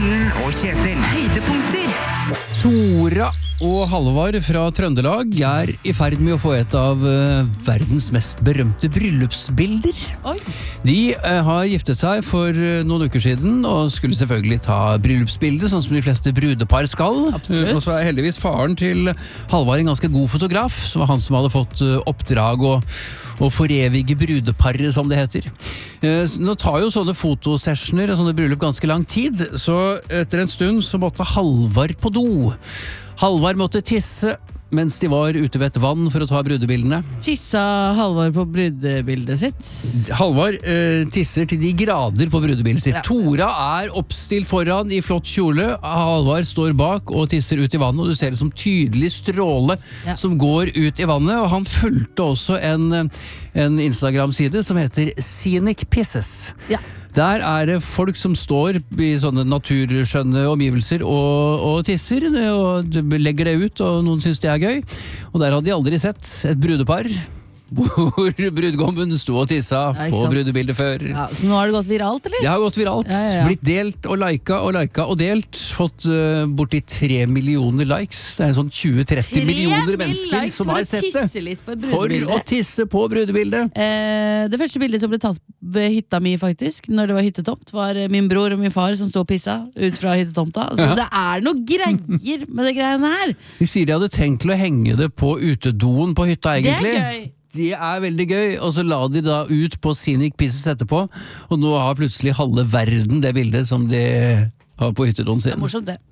Ellen og Kjetil. Høydepunkter. Tora og Halvard fra Trøndelag i ferd med å få et av verdens mest berømte bryllupsbilder. Oi. De har giftet seg for noen uker siden og skulle selvfølgelig ta bryllupsbildet, sånn som de fleste brudepar skal. Absolutt. Og så heldigvis faren til Halvard en ganske god fotograf, som var han som hadde fått oppdrag og forevige brudeparet, som det heter. Nå tar jo sånne fotosessioner og sånne bryllup ganske lang tid, så etter en stund så måtte Halvard på do. Halvard måtte tisse mens de var ute ved et vann for å ta brudebildene. Tissa Halvard på brudebildet sitt. Halvard tisser til de grader på brudebildet sitt. Ja. Tora oppstilt foran i flott kjole. Halvard står bak og tisser ut i vannet, og du ser det som tydelig stråle som går ut i vannet. Og han fulgte også en Instagram-side som heter Scenic Pisses. Ja. Der det folk som står i sånne naturskjønne omgivelser og tisser, og legger det ut, og noen synes det gøy. Og der hadde de aldri sett et brudepar hvor brudgommen sto og tissa på brudebildet før. Ja, så nå har det gått viralt, eller? Det har gått viralt. Ja. Blitt delt og lika og delt. Fått borti 3 millioner likes. Det sånn 20-30 millioner mennesker som har sett det. For å tisse på brudebildet. Det første bildet som ble tatt ved hytta mi, faktisk, når det var hyttetomt, var min bror og min far som stod og pissa ut fra hyttetomta. Så det noe greier med det greiene her. De sier de hadde tenkt til å henge det på utedoen på hytta, egentlig. Det gøy. Det veldig gøy, og så la de da ut på Scenic Pisses etterpå, og nå har plutselig halve verden det bildet som de har på hyttedoen sin. Det morsomt det.